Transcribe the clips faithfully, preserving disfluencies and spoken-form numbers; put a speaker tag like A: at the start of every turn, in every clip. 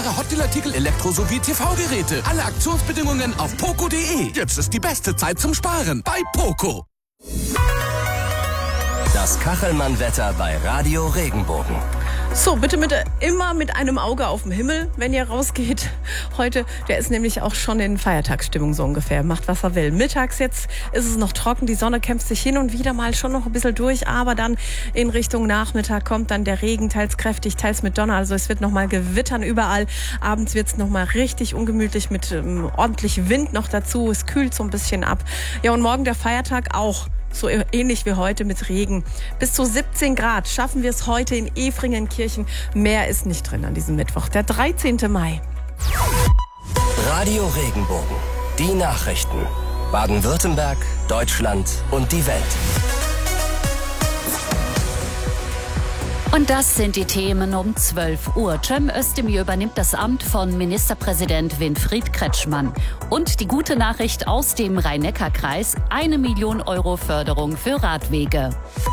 A: vergleichbare Hotdeal-Artikel, Elektro- sowie T V-Geräte. Alle Aktionsbedingungen auf poco punkt de. Jetzt ist die beste Zeit zum Sparen bei Poco.
B: Das Kachelmann-Wetter bei Radio Regenbogen.
C: So, bitte mit, immer mit einem Auge auf dem Himmel, wenn ihr rausgeht. Heute, der ist nämlich auch schon in Feiertagsstimmung so ungefähr. Macht, was er will. Mittags jetzt ist es noch trocken. Die Sonne kämpft sich hin und wieder mal schon noch ein bisschen durch. Aber dann in Richtung Nachmittag kommt dann der Regen, teils kräftig, teils mit Donner. Also es wird noch mal gewittern überall. Abends wird es noch mal richtig ungemütlich mit ähm, ordentlich Wind noch dazu. Es kühlt so ein bisschen ab. Ja, und morgen der Feiertag auch. So ähnlich wie heute mit Regen. Bis zu siebzehn Grad schaffen wir es heute in Efringenkirchen. Mehr ist nicht drin an diesem Mittwoch, der dreizehnten Mai.
B: Radio Regenbogen. Die Nachrichten. Baden-Württemberg, Deutschland und die Welt.
D: Und das sind die Themen um zwölf Uhr. Cem Özdemir übernimmt das Amt von Ministerpräsident Winfried Kretschmann. Und die gute Nachricht aus dem Rhein-Neckar-Kreis: eine Million Euro Förderung für Radwege.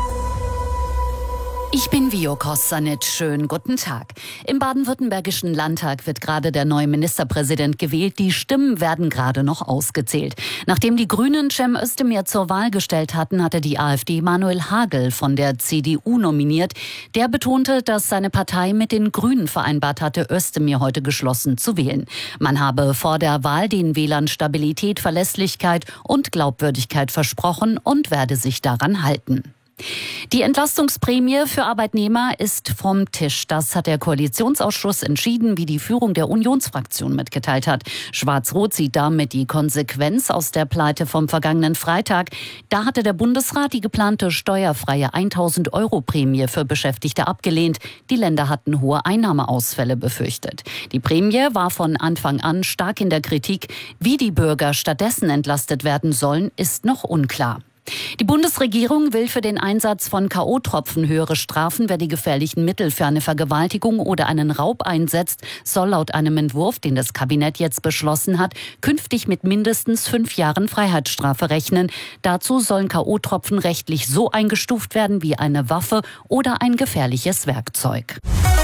D: Ich bin Vio Kossanitsch. Schönen guten Tag. Im baden-württembergischen Landtag wird gerade der neue Ministerpräsident gewählt. Die Stimmen werden gerade noch ausgezählt. Nachdem die Grünen Cem Özdemir zur Wahl gestellt hatten, hatte die AfD Manuel Hagel von der C D U nominiert. Der betonte, dass seine Partei mit den Grünen vereinbart hatte, Özdemir heute geschlossen zu wählen. Man habe vor der Wahl den Wählern Stabilität, Verlässlichkeit und Glaubwürdigkeit versprochen und werde sich daran halten. Die Entlastungsprämie für Arbeitnehmer ist vom Tisch. Das hat der Koalitionsausschuss entschieden, wie die Führung der Unionsfraktion mitgeteilt hat. Schwarz-Rot sieht damit die Konsequenz aus der Pleite vom vergangenen Freitag. Da hatte der Bundesrat die geplante steuerfreie tausend Euro Prämie für Beschäftigte abgelehnt. Die Länder hatten hohe Einnahmeausfälle befürchtet. Die Prämie war von Anfang an stark in der Kritik. Wie die Bürger stattdessen entlastet werden sollen, ist noch unklar. Die Bundesregierung will für den Einsatz von K O-Tropfen höhere Strafen. Wer die gefährlichen Mittel für eine Vergewaltigung oder einen Raub einsetzt, soll laut einem Entwurf, den das Kabinett jetzt beschlossen hat, künftig mit mindestens fünf Jahren Freiheitsstrafe rechnen. Dazu sollen K O-Tropfen rechtlich so eingestuft werden wie eine Waffe oder ein gefährliches Werkzeug.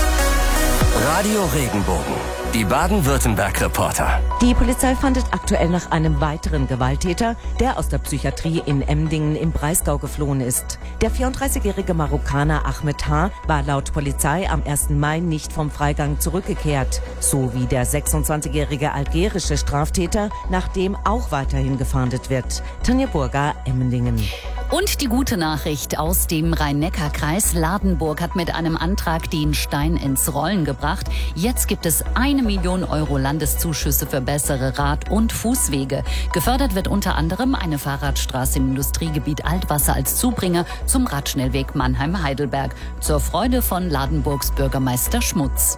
B: Radio Regenbogen. Die Baden-Württemberg-Reporter.
E: Die Polizei fahndet aktuell nach einem weiteren Gewalttäter, der aus der Psychiatrie in Emdingen im Breisgau geflohen ist. Der vierunddreißigjährige Marokkaner Ahmed H. war laut Polizei am ersten Mai nicht vom Freigang zurückgekehrt, so wie der sechsundzwanzigjährige algerische Straftäter, nach dem auch weiterhin gefahndet wird. Tanja Burger, Emmendingen.
D: Und die gute Nachricht aus dem Rhein-Neckar-Kreis: Ladenburg hat mit einem Antrag den Stein ins Rollen gebracht. Jetzt gibt es eine Million Euro Landeszuschüsse für bessere Rad- und Fußwege. Gefördert wird unter anderem eine Fahrradstraße im Industriegebiet Altwasser als Zubringer zum Radschnellweg Mannheim-Heidelberg. Zur Freude von Ladenburgs Bürgermeister Schmutz.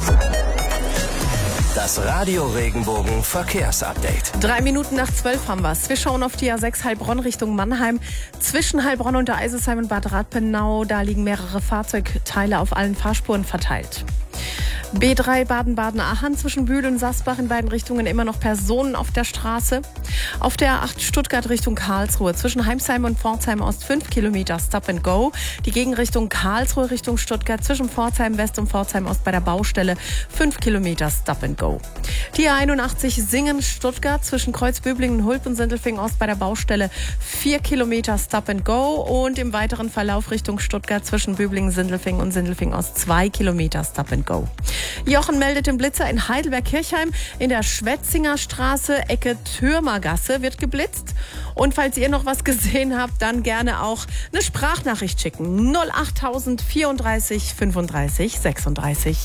B: Das Radio Regenbogen Verkehrsupdate.
C: Drei Minuten nach zwölf haben wir's. Wir schauen auf die A sechs Heilbronn Richtung Mannheim. Zwischen Heilbronn und der Eisesheim und Bad Radbenau, da liegen mehrere Fahrzeugteile auf allen Fahrspuren verteilt. B drei Baden-Baden-Aachen zwischen Bühl und Sasbach in beiden Richtungen immer noch Personen auf der Straße. Auf der A acht Stuttgart Richtung Karlsruhe zwischen Heimsheim und Pforzheim Ost fünf Kilometer Stop and Go. Die Gegenrichtung Karlsruhe Richtung Stuttgart zwischen Pforzheim West und Pforzheim Ost bei der Baustelle fünf Kilometer Stop and Go. Die A einundachtzig Singen Stuttgart zwischen Kreuzböblingen, Hulp und Sindelfingen Ost bei der Baustelle vier Kilometer Stop and Go und im weiteren Verlauf Richtung Stuttgart zwischen Böblingen, Sindelfingen und Sindelfingen Ost zwei Kilometer Stop and Go. Jochen meldet den Blitzer in Heidelberg-Kirchheim. In der Schwetzinger Straße, Ecke Türmergasse, wird geblitzt. Und falls ihr noch was gesehen habt, dann gerne auch eine Sprachnachricht schicken. null achttausend vierunddreißig fünfunddreißig sechsunddreißig.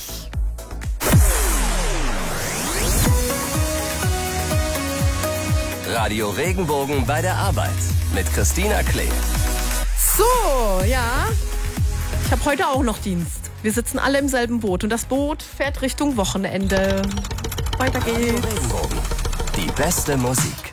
B: Radio Regenbogen bei der Arbeit mit Christina Klee.
C: So, ja. Ich habe heute auch noch Dienst. Wir sitzen alle im selben Boot und das Boot fährt Richtung Wochenende. Weiter geht's.
B: Radio Regenbogen. Die beste Musik.